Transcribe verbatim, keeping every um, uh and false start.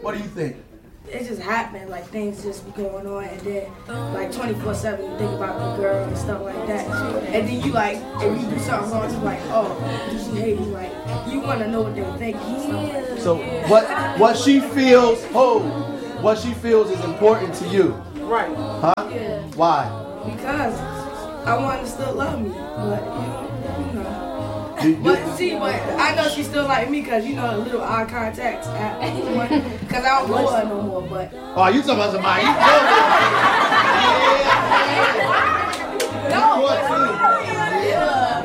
What do you think? It just happened, like things just be going on, and then like twenty-four seven you think about the girl and stuff like that, and then you like, if you do something wrong, you like, oh, did she hate me? Like, you want to know what they're thinking and stuff like that. So what what she feels, oh, what she feels is important to you. Right. Huh? Yeah. Why? Because I want her to still love me, but you know. Do, do, But see, but I know she still like me because, you know, a little eye contact because I don't know her no more, but. Oh, you talking about somebody? You know. Yeah. No, but,